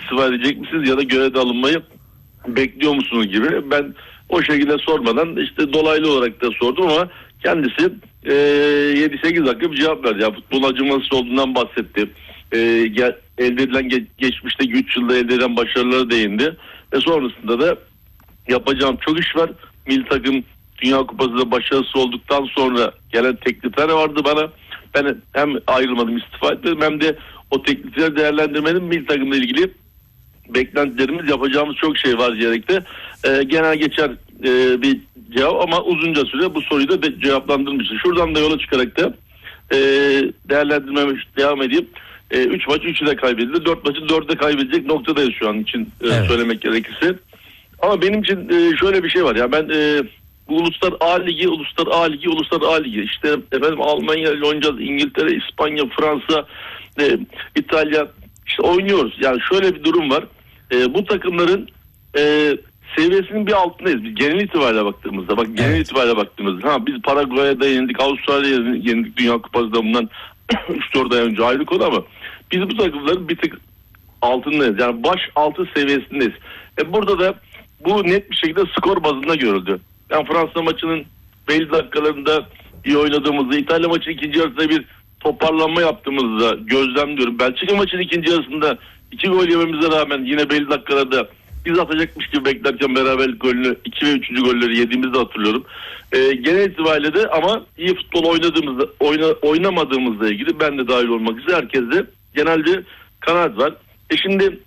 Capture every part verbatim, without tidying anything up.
istifa edecek misiniz ya da görevde alınmayı bekliyor musunuz gibi. Ben o şekilde sormadan işte dolaylı olarak da sordum ama kendisi e, yedi sekiz dakika bir cevap verdi. Yani futbol acımasız olduğundan bahsetti. E, gel, elde edilen ge- geçmişteki üç yılda elde edilen başarılara değindi. Ve sonrasında da yapacağım çok iş var. Milli takım Dünya Kupası'nda başarısız olduktan sonra gelen teklifler vardı bana. Ben hem ayrılmadım, istifa etmedim, hem de o teklifleri değerlendirmenin milli takımla ilgili beklentilerimiz, yapacağımız çok şey var diyerek de e, genel geçer e, bir cevap ama uzunca süre bu soruyu da de, cevaplandırmıştı. Şuradan da yola çıkarak da e, değerlendirmeye devam edeyim. üç maç üçü de kaybedildi. dört maçı dördü de kaybedecek noktadayız şu an için e, evet. söylemek gerekirse. Ama benim için e, şöyle bir şey var ya, ben e, bu Uluslar A Ligi, Uluslar A Ligi, Uluslar A Ligi. İşte efendim Almanya ile oynayacağız, İngiltere, İspanya, Fransa, e, İtalya, işte oynuyoruz. Yani şöyle bir durum var. E, bu takımların e, seviyesinin bir altındayız. Biz genel itibariyle baktığımızda, bak genel evet. itibariyle baktığımızda, ha biz Paraguay'a da yenildik, Avustralya'ya yenildik Dünya Kupası'nda bundan üç dört ay önce, ayrı konu, ama biz bu takımların bir tık altındayız. Yani baş altı seviyesindeyiz. E burada da bu net bir şekilde skor bazında görüldü. Yani Fransa maçının belli dakikalarında iyi oynadığımızda, İtalya maçının ikinci yarısında bir toparlanma yaptığımızda gözlemliyorum. Belçika maçının ikinci yarısında iki gol yememize rağmen yine belli dakikalarda biz atacakmış gibi beklerken beraberlik golünü, iki ve üçüncü golleri yediğimizi de hatırlıyorum. Ee, genel itibariyle de ama iyi futbol oynadığımızda, oyna, oynamadığımızla ilgili ben de dahil olmak üzere herkeste genelde kanaat var. E şimdi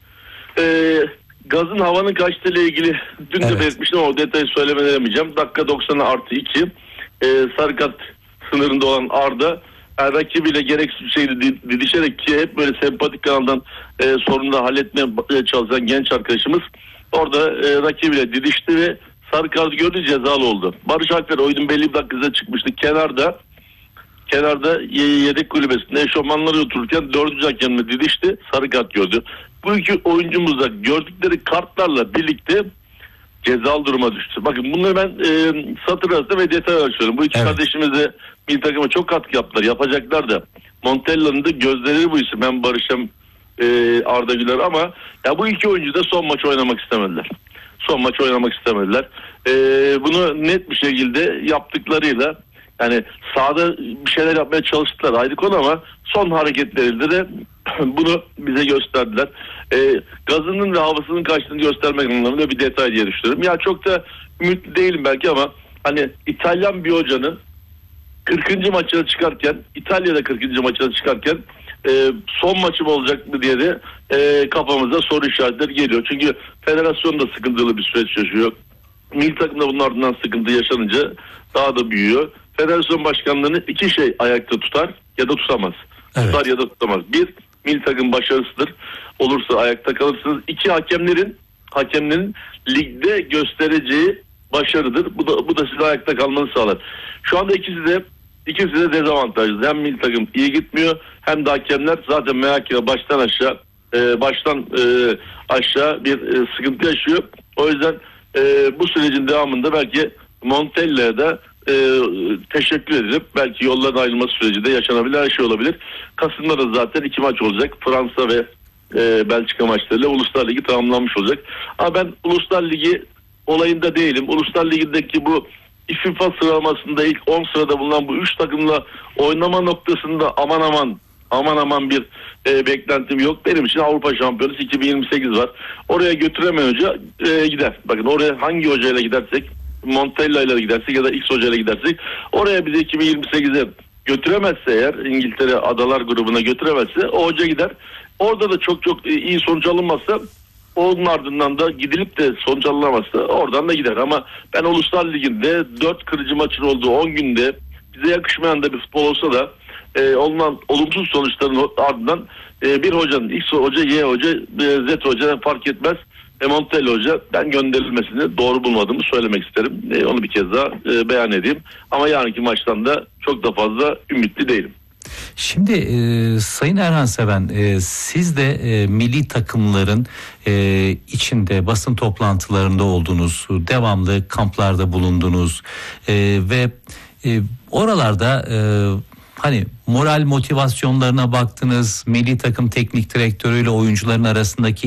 e, gazın havanın kaçtığıyla ilgili dün evet. de belirtmiştim ama o detayı söylemeden edemeyeceğim. Dakika doksana artı iki e, sarı kart sınırında olan Arda yani rakibiyle gereksiz bir şeyle didişerek, ki hep böyle sempatik kanaldan e, sorunu da halletmeye çalışan genç arkadaşımız orada e, rakibiyle didişti ve sarı kartı gördü, cezalı oldu. Barış Alper oyunun belli bir dakikasında çıkmıştı. Kenarda kenarda yedek kulübesinde eşofmanları otururken dördüncü hakemle didişti, sarı kart gördü. Bu iki oyuncumuz da gördükleri kartlarla birlikte cezalı duruma düştü. Bakın bunları ben e, satır arasında ve detay olarak söylüyorum. Bu iki evet. kardeşimiz de milli takıma çok katkı yaptılar. Yapacaklar da. Montella'nın da gözleri bu isim. Hem Barış hem e, Arda Güler, ama ya bu iki oyuncu da son maç oynamak istemediler. Son maç oynamak istemediler. E, bunu net bir şekilde yaptıklarıyla, yani sahada bir şeyler yapmaya çalıştılar, ayrı konu, ama son hareketleriyle de bunu bize gösterdiler. E, gazının ve havasının kaçtığını göstermek anlamında bir detay diye düşünüyorum. Ya çok da ümitli değilim belki ama hani İtalyan bir hocanın kırkıncı maçına çıkarken, İtalya'da kırkıncı maçına çıkarken e, son maçım olacak mı diye de e, kafamıza soru işaretleri geliyor. Çünkü federasyon da sıkıntılı bir süreç yaşıyor. Milli takımda bunun ardından sıkıntı yaşanınca daha da büyüyor. Federasyon başkanlığını iki şey ayakta tutar ya da tutamaz. Evet. Tutar ya da tutamaz. Bir, milli takım başarısıdır. Olursa ayakta kalırsınız. İki, hakemlerin hakemlerin ligde göstereceği başarıdır. Bu da bu da size ayakta kalmanızı sağlar. Şu anda ikisi de ikisi de dezavantajlı. Hem milli takım iyi gitmiyor, hem de hakemler zaten merak ile baştan aşağı e, baştan e, aşağı bir e, sıkıntı yaşıyor. O yüzden e, bu sürecin devamında belki Montella'ya da e, teşekkür edilip belki yolların ayrılması süreci de yaşanabilir, her şey olabilir. Kasım'da da zaten iki maç olacak. Fransa ve e, Belçika maçlarıyla Uluslar Ligi tamamlanmış olacak. Ama ben Uluslar Ligi olayında değilim. Uluslar Ligi'ndeki bu FIFA sıralamasında ilk on sırada bulunan bu üç takımla oynama noktasında aman aman aman aman bir e, beklentim yok. Benim için Avrupa Şampiyonası iki bin yirmi sekiz var. Oraya götüremeyen hoca e, gider. Bakın oraya hangi hocayla gidersek, Montella ile gidersek ya da X hocayla gidersek, oraya bizi iki bin yirmi sekize götüremezse, eğer İngiltere Adalar grubuna götüremezse o hoca gider. Orada da çok çok iyi sonuç alınmazsa, onun ardından da gidilip de sonuç alınamazsa oradan da gider. Ama ben Uluslar Ligi'nde dört kırıcı maçın olduğu on günde bize yakışmayan da bir futbol olsa da e, olunan olumsuz sonuçların ardından e, bir hocanın, X hoca, Y hoca, e, Z hoca fark etmez, e, Montella hoca, ben gönderilmesini doğru bulmadığımı söylemek isterim. E, onu bir kez daha e, beyan edeyim. Ama yarınki maçtan da çok da fazla ümitli değilim. Şimdi e, Sayın Erhan Seven, e, siz de e, milli takımların e, içinde basın toplantılarında oldunuz, devamlı kamplarda bulundunuz e, ve e, oralarda e, hani moral motivasyonlarına baktınız, milli takım teknik direktörüyle oyuncuların arasındaki